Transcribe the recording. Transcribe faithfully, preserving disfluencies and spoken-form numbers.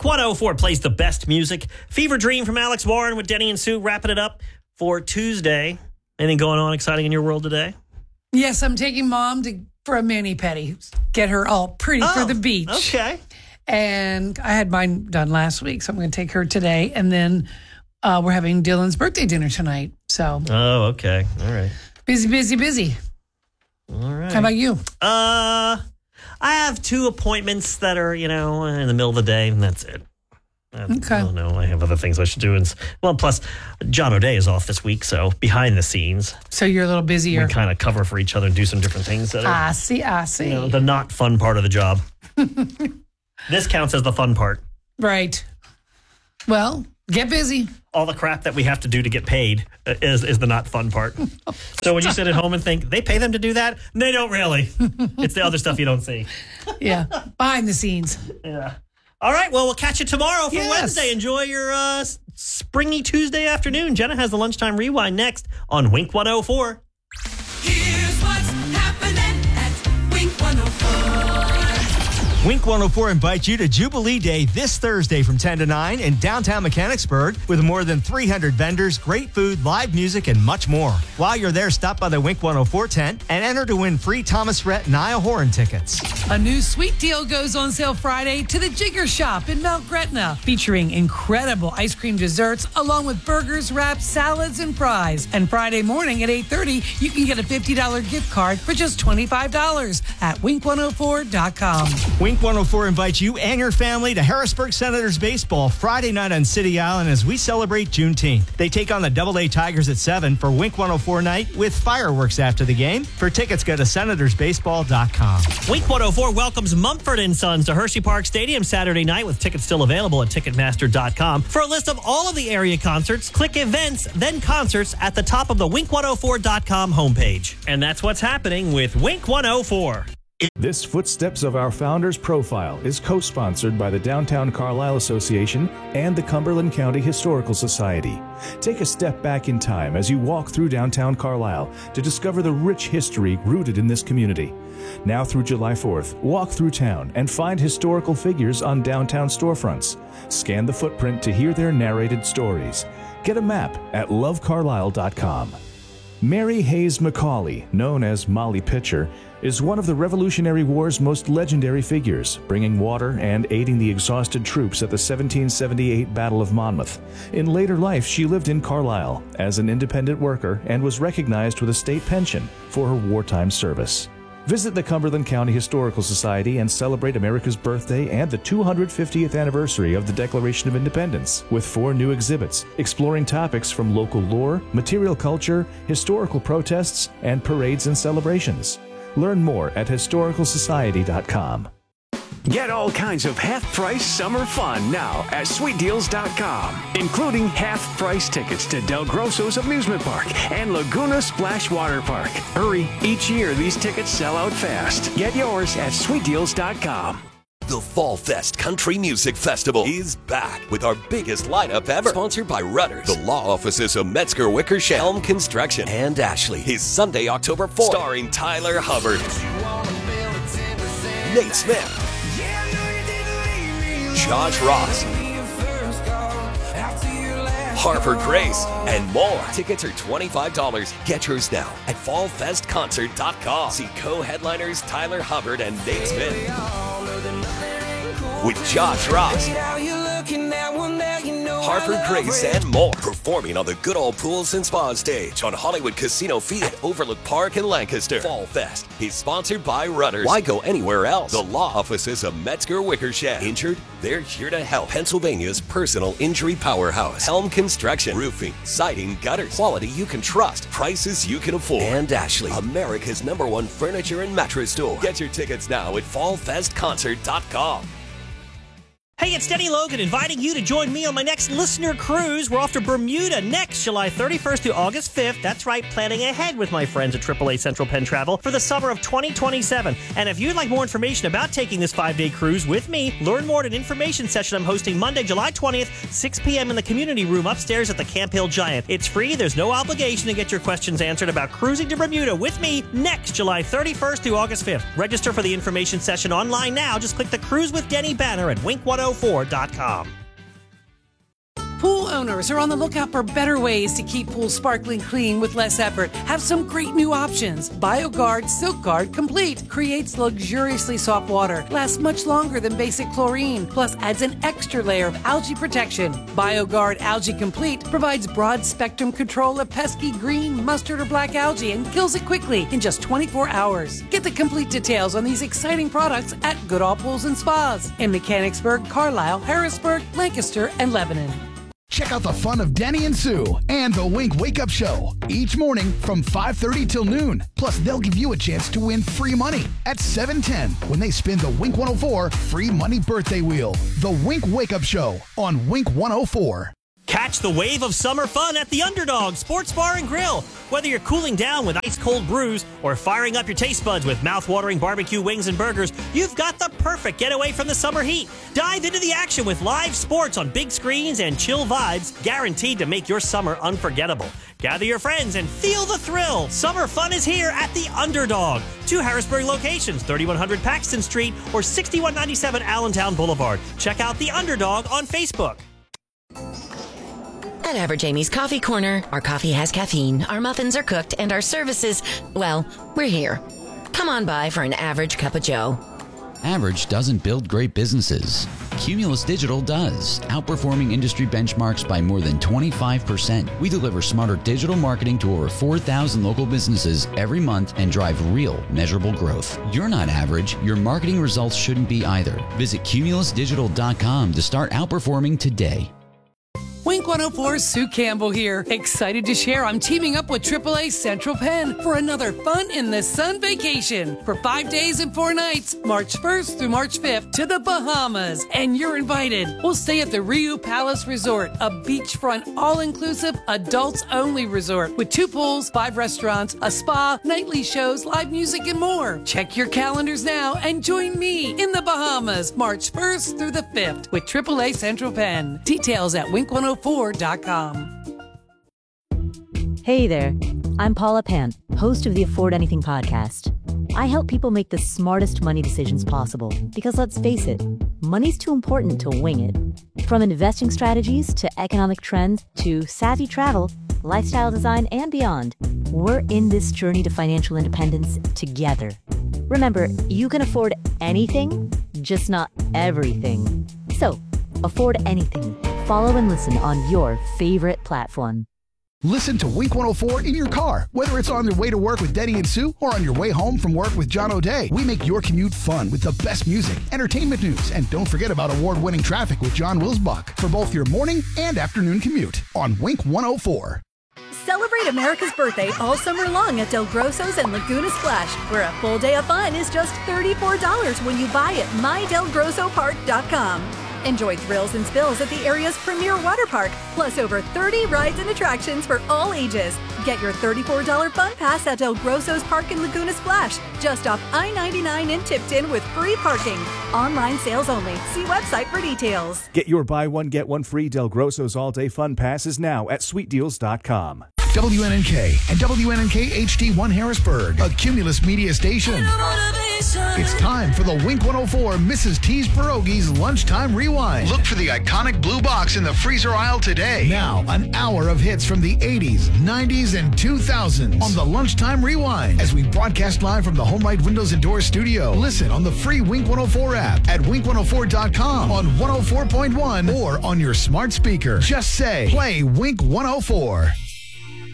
one oh four plays the best music. Fever Dream from Alex Warren with Denny and Sue wrapping it up for Tuesday. Anything going on exciting in your world today? Yes, I'm taking Mom to for a mani-pedi. Get her all pretty oh, for the beach. Okay. And I had mine done last week, so I'm going to take her today. And then uh, we're having Dylan's birthday dinner tonight. So. Oh, okay. All right. Busy, busy, busy. All right. How about you? Uh, I have two appointments that are, you know, in the middle of the day, and that's it. I okay. don't know. I have other things I should do. And, well, plus, John O'Day is off this week, so behind the scenes. So you're a little busier. We kind of cover for each other and do some different things. That are, I see, I see. You know, the not fun part of the job. This counts as the fun part. Right. Well, get busy. All the crap that we have to do to get paid is is the not fun part. So when you sit at home and think, they pay them to do that? They don't really. It's the other stuff you don't see. Yeah, behind the scenes. Yeah. All right, well, we'll catch you tomorrow for yes. Wednesday. Enjoy your uh, springy Tuesday afternoon. Jenna has the Lunchtime Rewind next on Wink one oh four. Here's what's happening at Wink one oh four. Wink one oh four invites you to Jubilee Day this Thursday from ten to nine in downtown Mechanicsburg with more than three hundred vendors, great food, live music, and much more. While you're there, stop by the Wink one oh four tent and enter to win free Thomas Rhett Niall Horan tickets. A new sweet deal goes on sale Friday to the Jigger Shop in Mount Gretna, featuring incredible ice cream desserts along with burgers, wraps, salads, and fries. And Friday morning at eight thirty, you can get a fifty dollars gift card for just twenty-five dollars at wink one oh four dot com. Wink one oh four invites you and your family to Harrisburg Senators baseball Friday night on City Island as we celebrate Juneteenth. They take on the Double A Tigers at seven for Wink one oh four night with fireworks after the game. For tickets, go to senators baseball dot com. Wink one oh four welcomes Mumford and Sons to Hershey Park Stadium Saturday night with tickets still available at ticketmaster dot com. For a list of all of the area concerts, click events, then concerts at the top of the wink one oh four dot com homepage. And that's what's happening with Wink one oh four. This Footsteps of Our Founders profile is co-sponsored by the Downtown Carlisle Association and the Cumberland County Historical Society. Take a step back in time as you walk through downtown Carlisle to discover the rich history rooted in this community. Now through July fourth, walk through town and find historical figures on downtown storefronts. Scan the footprint to hear their narrated stories. Get a map at love carlisle dot com. Mary Hayes Macaulay, known as Molly Pitcher, is one of the Revolutionary War's most legendary figures, bringing water and aiding the exhausted troops at the seventeen seventy-eight Battle of Monmouth. In later life, she lived in Carlisle as an independent worker and was recognized with a state pension for her wartime service. Visit the Cumberland County Historical Society and celebrate America's birthday and the two hundred fiftieth anniversary of the Declaration of Independence with four new exhibits exploring topics from local lore, material culture, historical protests, and parades and celebrations. Learn more at historical society dot com. Get all kinds of half-price summer fun now at sweet deals dot com, including half-price tickets to Del Grosso's Amusement Park and Laguna Splash Water Park. Hurry, each year these tickets sell out fast. Get yours at sweet deals dot com. The Fall Fest Country Music Festival is back with our biggest lineup ever. Sponsored by Rudders, the law offices of Metzger Wickersham, Helm Construction, and Ashley. Is Sunday, October fourth, starring Tyler Hubbard, Nate Smith, Josh Ross, Harper Grace, and more. Tickets are twenty-five dollars. Get yours now at fall fest concert dot com. See co-headliners Tyler Hubbard and Nate Smith with Josh Ross, Harper Grace, and more. Performing on the Good Old Pools and Spa stage on Hollywood Casino Field at Overlook Park in Lancaster. Fall Fest is sponsored by Rudders. Why go anywhere else? The law offices of Metzger Wickersham. Injured? They're here to help. Pennsylvania's personal injury powerhouse. Helm Construction. Roofing, siding, gutters. Quality you can trust. Prices you can afford. And Ashley, America's number one furniture and mattress store. Get your tickets now at fall fest concert dot com. Hey, it's Denny Logan inviting you to join me on my next listener cruise. We're off to Bermuda next July thirty-first to August fifth. That's right, planning ahead with my friends at triple A Central Penn Travel for the summer of twenty twenty-seven. And if you'd like more information about taking this five-day cruise with me, learn more at an information session I'm hosting Monday, July twentieth, six p.m. in the community room upstairs at the Camp Hill Giant. It's free. There's no obligation to get your questions answered about cruising to Bermuda with me next July thirty-first to August fifth. Register for the information session online now. Just click the Cruise with Denny banner at wink one oh one oh four dot com. Pool owners are on the lookout for better ways to keep pools sparkling clean with less effort. Have some great new options. BioGuard Silk Guard Complete creates luxuriously soft water, lasts much longer than basic chlorine, plus adds an extra layer of algae protection. BioGuard Algae Complete provides broad spectrum control of pesky green, mustard, or black algae and kills it quickly in just twenty-four hours. Get the complete details on these exciting products at Goodall Pools and Spas in Mechanicsburg, Carlisle, Harrisburg, Lancaster, and Lebanon. Check out the fun of Denny and Sue and the Wink Wake Up Show each morning from five thirty till noon. Plus, they'll give you a chance to win free money at seven ten when they spin the Wink one oh four Free Money Birthday Wheel. The Wink Wake Up Show on Wink one oh four. Catch the wave of summer fun at the Underdog Sports Bar and Grill. Whether you're cooling down with ice-cold brews or firing up your taste buds with mouth-watering barbecue wings and burgers, you've got the perfect getaway from the summer heat. Dive into the action with live sports on big screens and chill vibes guaranteed to make your summer unforgettable. Gather your friends and feel the thrill. Summer fun is here at the Underdog. Two Harrisburg locations, thirty-one hundred Paxton Street or sixty-one ninety-seven Allentown Boulevard. Check out the Underdog on Facebook. At Average Amy's Coffee Corner, our coffee has caffeine, our muffins are cooked, and our services, well, we're here. Come on by for an average cup of joe. Average doesn't build great businesses. Cumulus Digital does, outperforming industry benchmarks by more than twenty-five percent. We deliver smarter digital marketing to over four thousand local businesses every month and drive real, measurable growth. You're not average. Your marketing results shouldn't be either. Visit cumulus digital dot com to start outperforming today. Wink one oh four's Sue Campbell here. Excited to share I'm teaming up with triple A Central Penn for another fun in the sun vacation for five days and four nights, March first through March fifth to the Bahamas. And you're invited. We'll stay at the Riu Palace Resort, a beachfront, all-inclusive, adults-only resort with two pools, five restaurants, a spa, nightly shows, live music, and more. Check your calendars now and join me in the Bahamas, March first through the fifth with triple A Central Penn. Details at wink one oh four dot com. Hey there, I'm Paula Pant, host of the Afford Anything podcast. I help people make the smartest money decisions possible because let's face it, money's too important to wing it. From investing strategies to economic trends to savvy travel, lifestyle design, and beyond, we're in this journey to financial independence together. Remember, you can afford anything, just not everything. So, afford anything. Follow and listen on your favorite platform. Listen to Wink one oh four in your car, whether it's on your way to work with Denny and Sue or on your way home from work with John O'Day. We make your commute fun with the best music, entertainment news, and don't forget about award-winning traffic with John Wilsbach for both your morning and afternoon commute on Wink one oh four. Celebrate America's birthday all summer long at Del Grosso's and Laguna Splash, where a full day of fun is just thirty-four dollars when you buy at my del grosso park dot com. Enjoy thrills and spills at the area's premier water park, plus over thirty rides and attractions for all ages. Get your thirty-four dollars fun pass at Del Grosso's Park in Laguna Splash, just off I ninety-nine in Tipton with free parking. Online sales only. See website for details. Get your buy one, get one free Del Grosso's all-day fun passes now at sweet deals dot com. W N N K and W N N K H D one Harrisburg, a Cumulus media station. It's time for the Wink one oh four Missus T's Pierogies Lunchtime Rewind. Look for the iconic blue box in the freezer aisle today. Now, an hour of hits from the eighties, nineties, and two thousands on the Lunchtime Rewind as we broadcast live from the HomeLight Windows and Doors studio. Listen on the free Wink one oh four app at wink one oh four dot com on one oh four point one or on your smart speaker. Just say, play Wink one oh four.